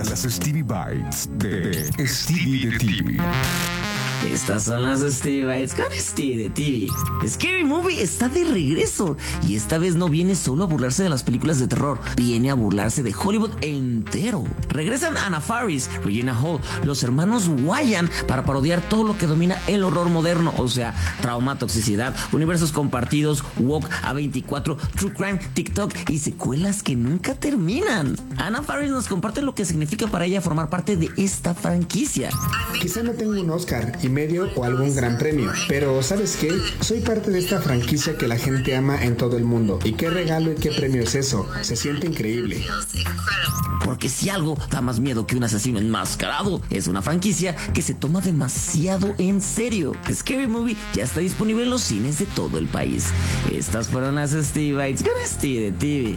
Las Stevie Bites de Stevie de TV. Estas son las Stevie Bites con Stevie de TV. Scary Movie está de regreso y esta vez no viene solo a burlarse de las películas de terror, viene a burlarse de Hollywood entero. Regresan Anna Faris, Regina Hall, los hermanos Wyan para parodiar todo lo que domina el horror moderno, o sea, trauma, toxicidad, universos compartidos, woke, A24, true crime, TikTok y secuelas que nunca terminan. Anna Faris nos comparte lo que significa para ella formar parte de esta franquicia. Quizá no tengo un Oscar y medio o algún gran premio, pero ¿sabes qué? Soy parte de esta franquicia que la gente ama en todo el mundo. ¿Y qué regalo y qué premio es eso? Se siente increíble. Porque si algo da más miedo que un asesino enmascarado, es una franquicia que se toma demasiado en serio. Scary Movie ya está disponible en los cines de todo el país. Estas fueron las Stevie Bites con Stevie de TV.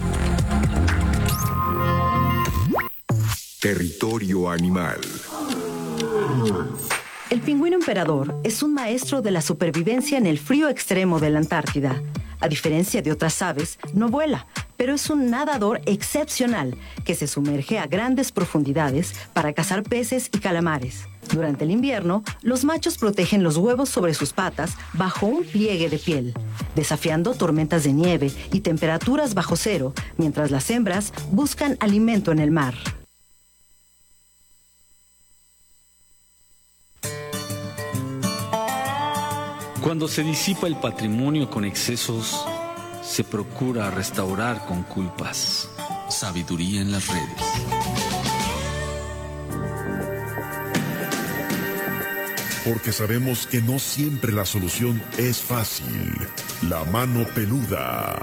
Territorio Animal. El pingüino emperador es un maestro de la supervivencia en el frío extremo de la Antártida. A diferencia de otras aves, no vuela, pero es un nadador excepcional que se sumerge a grandes profundidades para cazar peces y calamares. Durante el invierno, los machos protegen los huevos sobre sus patas bajo un pliegue de piel, desafiando tormentas de nieve y temperaturas bajo cero, mientras las hembras buscan alimento en el mar. Cuando se disipa el patrimonio con excesos, se procura restaurar con culpas. Sabiduría en las redes. Porque sabemos que no siempre la solución es fácil. La mano peluda.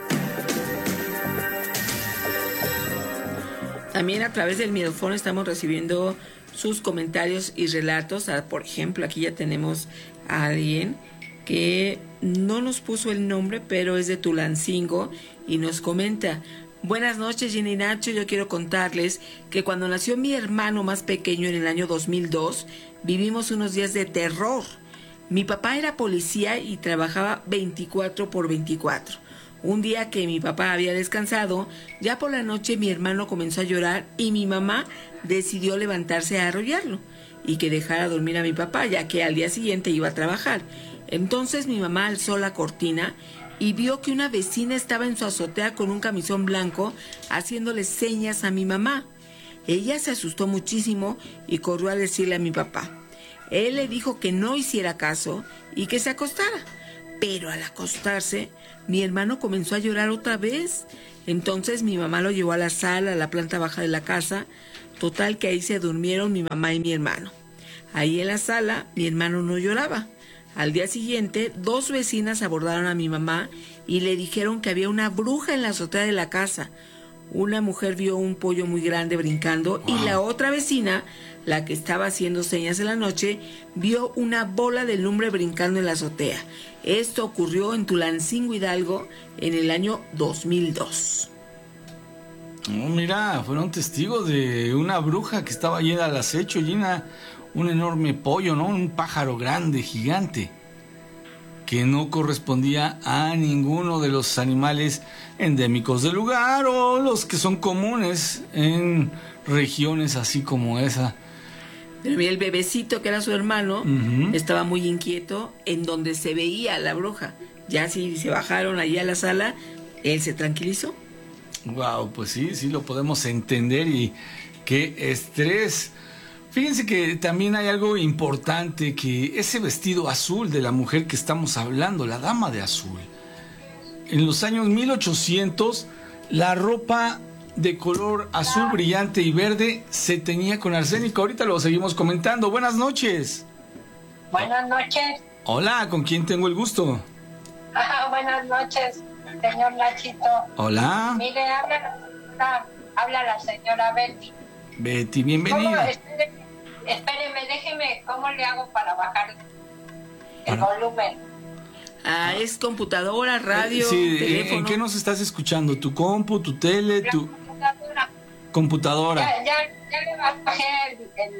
También a través del Miedofón estamos recibiendo sus comentarios y relatos. Por ejemplo, aquí ya tenemos a alguien que no nos puso el nombre, pero es de Tulancingo y nos comenta: buenas noches, Gina y Nacho, yo quiero contarles que cuando nació mi hermano más pequeño en el año 2002, vivimos unos días de terror. Mi papá era policía y trabajaba 24/24. Un día que mi papá había descansado, ya por la noche mi hermano comenzó a llorar y mi mamá decidió levantarse a arrullarlo y que dejara dormir a mi papá, ya que al día siguiente iba a trabajar. Entonces mi mamá alzó la cortina y vio que una vecina estaba en su azotea con un camisón blanco haciéndole señas a mi mamá. Ella se asustó muchísimo y corrió a decirle a mi papá. Él le dijo que no hiciera caso y que se acostara. Pero al acostarse, mi hermano comenzó a llorar otra vez. Entonces mi mamá lo llevó a la sala, a la planta baja de la casa. Total que ahí se durmieron mi mamá y mi hermano. Ahí en la sala, mi hermano no lloraba. Al día siguiente, 2 vecinas abordaron a mi mamá y le dijeron que había una bruja en la azotea de la casa. Una mujer vio un pollo muy grande brincando y la otra vecina, la que estaba haciendo señas en la noche, vio una bola de lumbre brincando en la azotea. Esto ocurrió en Tulancingo, Hidalgo, en el año 2002. Oh, mira, fueron testigos de una bruja que estaba llena al acecho, llena un enorme pollo, ¿no? Un pájaro grande, gigante, que no correspondía a ninguno de los animales endémicos del lugar o los que son comunes en regiones así como esa. Pero mira, el bebecito que era su hermano estaba muy inquieto en donde se veía la bruja. Ya si se bajaron allí a la sala, él se tranquilizó. Wow, pues sí lo podemos entender y qué estrés. Fíjense que también hay algo importante, que ese vestido azul de la mujer que estamos hablando, la dama de azul. En los años 1800, la ropa de color azul brillante y verde se teñía con arsénico. Ahorita lo seguimos comentando. Buenas noches. Buenas noches. Hola, ¿con quién tengo el gusto? Buenas noches, señor Nachito. Hola. Mire, habla la señora Betty. Betty, bienvenida. Espéreme, déjeme, ¿cómo le hago para bajar el volumen? Es computadora, radio, sí, teléfono. ¿En qué nos estás escuchando? ¿Tu compu, tu tele, tu...? Computadora. Ya le bajé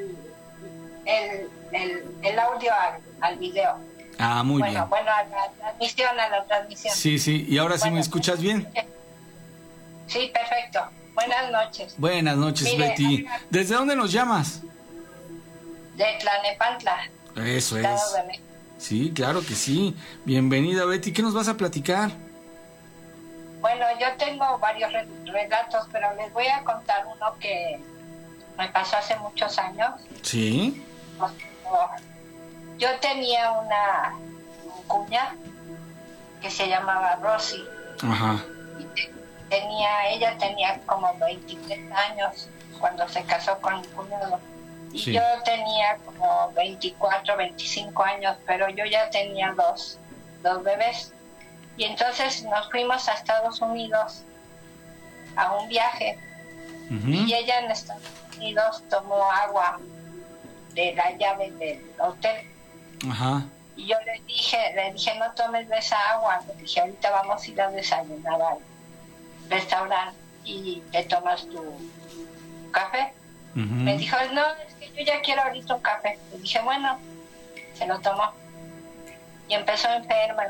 el audio al video. Ah, muy bien. Bueno, a la transmisión. Sí, y ahora sí me escuchas bien. Sí, perfecto. Buenas noches. Buenas noches, Mire, Betty. ¿Desde dónde nos llamas? De Tlalnepantla. Eso Estado es. de México. Sí, claro que sí. Bienvenida, Betty. ¿Qué nos vas a platicar? Bueno, yo tengo varios relatos, pero les voy a contar uno que me pasó hace muchos años. Sí. Yo tenía una cuña que se llamaba Rosy. Ajá. Ella tenía como 23 años cuando se casó con mi cuñado. Y Sí. yo tenía como 24, 25 años, pero yo ya tenía dos bebés. Y entonces nos fuimos a Estados Unidos a un viaje. Ujú. Y ella en Estados Unidos tomó agua de la llave del hotel. Ajá. Y yo le dije, no tomes de esa agua. Le dije, ahorita vamos a ir a desayunar al restaurante y te tomas tu café. Ujú. Me dijo, no, es que yo ya quiero ahorita un café. Le dije, bueno, se lo tomó. Y empezó enferma.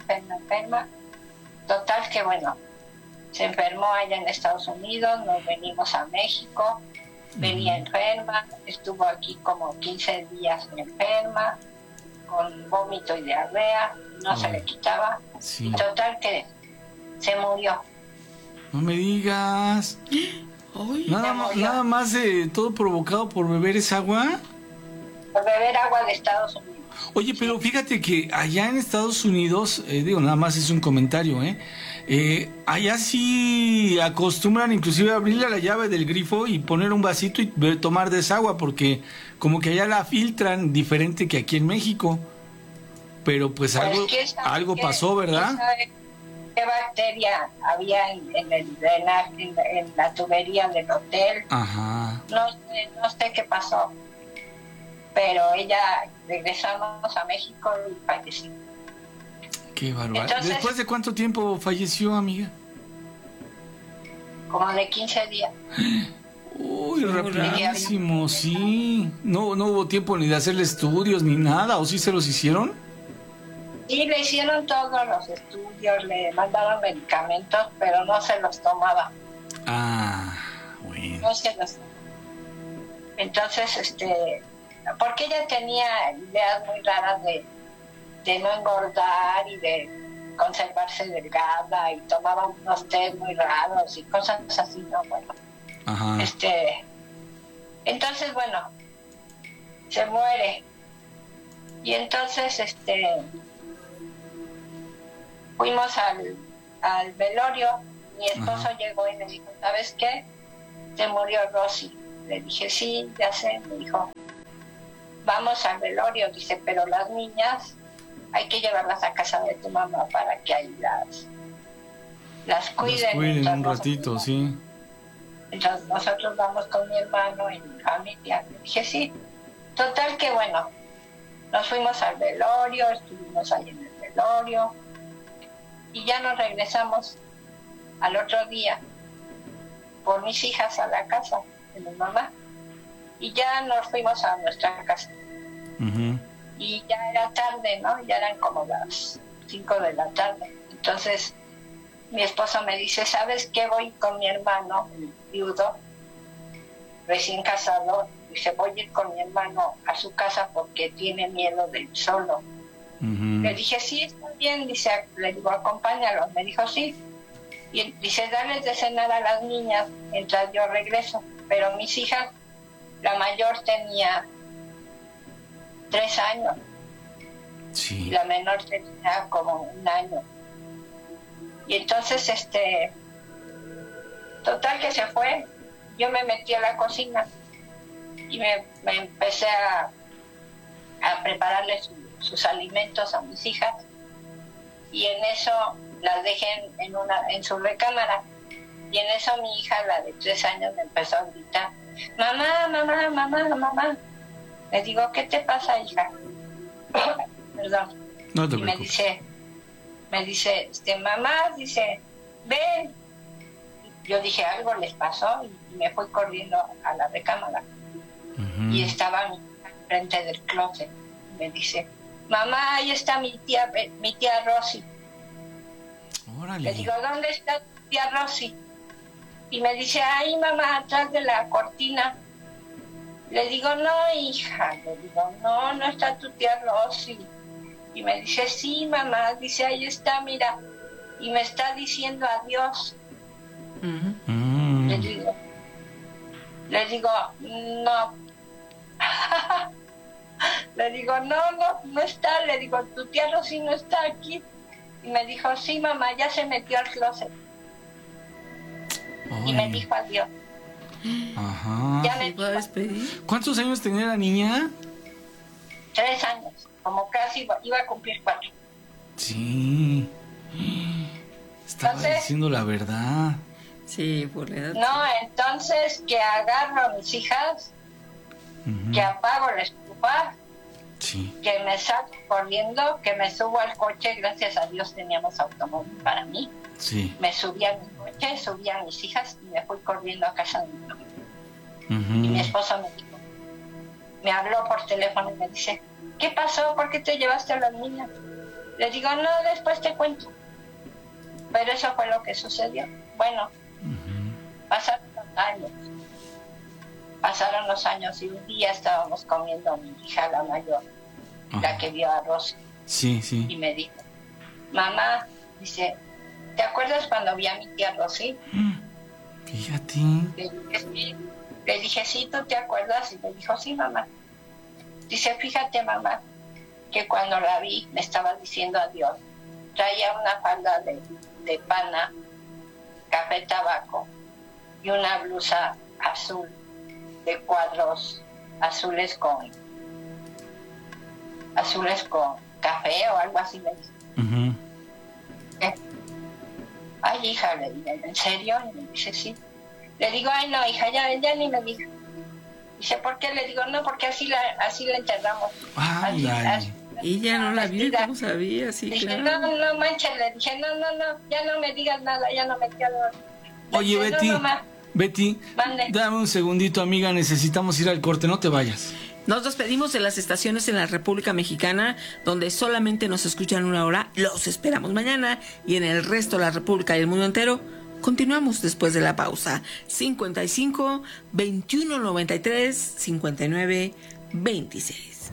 Total que bueno, se enfermó allá en Estados Unidos, nos venimos a México, venía enferma, estuvo aquí como 15 días enferma, con vómito y diarrea, no se le quitaba. Sí. Y total que se murió. No me digas. Ay, Nada más todo provocado por beber esa agua. Por beber agua de Estados Unidos. Oye, pero fíjate que allá en Estados Unidos, nada más es un comentario, allá sí acostumbran inclusive a abrirle la llave del grifo y poner un vasito y tomar de esa agua, porque como que allá la filtran diferente que aquí en México. Pero pues algo pasó, ¿verdad? ¿Quién sabe qué bacteria había en el drenaje, en la tubería del hotel? Ajá. No sé qué pasó. Pero ella regresamos a México y falleció. Qué bárbaro. Entonces, ¿Después de cuánto tiempo falleció, amiga? como de 15 días. Uy, Muy rapidísimo, sí. No hubo tiempo ni de hacerle estudios ni nada, ¿o sí se los hicieron? Sí, le hicieron todos los estudios, le mandaron medicamentos, pero no se los tomaba. Ah, bueno. No se los tomaba. Entonces, porque ella tenía ideas muy raras de no engordar y de conservarse delgada, y tomaba unos té muy raros y cosas así, ¿no? Bueno, Ajá. entonces, bueno, se muere. Y entonces, fuimos al velorio. Mi esposo llegó y me dijo, ¿sabes qué? Se murió Rosy. Le dije, sí, ya sé. Me dijo, vamos al velorio. Dice, pero las niñas hay que llevarlas a casa de tu mamá para que ahí las cuiden. Las cuiden un Entonces, ratito, sí. entonces nosotros vamos con mi hermano y mi familia. Le dije, sí. Total que bueno, nos fuimos al velorio, estuvimos ahí en el velorio y ya nos regresamos al otro día por mis hijas a la casa de mi mamá y ya nos fuimos a nuestra casa. Ujú. Y ya era tarde, ¿no? Ya eran como las 5 de la tarde. Entonces mi esposo me dice, ¿sabes qué? Voy con mi hermano, el viudo, recién casado. Dice, voy a ir con mi hermano a su casa porque tiene miedo de ir solo. Ujú. Le dije, sí, está bien. Dice, le digo, acompáñalo. Me dijo, sí. Y dice, darles de cenar a las niñas mientras yo regreso. Pero mis hijas, la mayor tenía 3 años y Sí. la menor tenía como 1 año. Y entonces, total que se fue. Yo me metí a la cocina y me empecé a prepararles sus alimentos a mis hijas, y en eso las dejé en su recámara, y en eso mi hija, la de 3 años, me empezó a gritar, mamá, mamá, mamá, mamá. Le digo, ¿qué te pasa, hija? Perdón. No te Y me preocupes. dice, mamá, dice, ven. Yo dije, algo les pasó, y me fui corriendo a la recámara. Ujú. Y estaba mi hija frente del closet. Me dice, mamá, ahí está mi tía Rosy. Órale. Le digo, ¿dónde está tu tía Rosy? Y me dice, ay, mamá, atrás de la cortina. Le digo, no, hija. Le digo, no está tu tía Rosy. Y me dice, sí, mamá. Dice, ahí está, mira. Y me está diciendo adiós. Le digo, no. Le digo, no está. Le digo, tu tía Rosy no está aquí. Y me dijo, sí, mamá, ya se metió al closet. Y me dijo adiós. Ajá. Ya me dijo, ¿Cuántos años tenía la niña? 3 años. Como casi iba a cumplir 4. Sí. Estaba diciendo la verdad. Sí, por la edad. No, entonces que agarro a mis hijas, que apago la estufa, que me salgo corriendo, que me subo al coche. Gracias a Dios teníamos automóvil para mí. Sí. Me subí a mi coche, subí a mis hijas y me fui corriendo a casa de mi mamá. Y mi esposo me habló por teléfono y me dice, ¿qué pasó? ¿Por qué te llevaste a las niñas? Le digo, no, después te cuento. Pero eso fue lo que sucedió. Bueno, pasaron los años y un día estábamos comiendo a mi hija, la mayor, la que vio a Rosy. Sí. Y me dijo, mamá, dice, ¿te acuerdas cuando vi a mi tía Rosy? Fíjate. Le dije, sí, ¿tú te acuerdas? Y me dijo, sí, mamá. Dice, fíjate, mamá, que cuando la vi me estaba diciendo adiós. Traía una falda de pana, café tabaco y una blusa azul de cuadros azules con café o algo así. Me dice. Ay, hija, le dije, ¿en serio? Y me dice, sí. Le digo, ay, no, hija, ya ni me diga. Dice, ¿por qué? Le digo, no, porque así la enterramos. Ay. Y ya no la vio, ¿cómo sabía? Sí, dije, claro. no manches, le dije, no, ya no me digas nada, ya no me quiero. Oye, dije, Betty, mande. Dame un segundito, amiga, necesitamos ir al corte, no te vayas. Nos despedimos de las estaciones en la República Mexicana, donde solamente nos escuchan 1 hora. Los esperamos mañana. Y en el resto de la República y el mundo entero, continuamos después de la pausa. 55 21 93 59 26.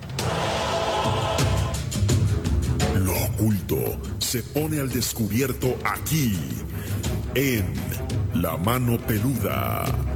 Lo oculto se pone al descubierto aquí, en La Mano Peluda.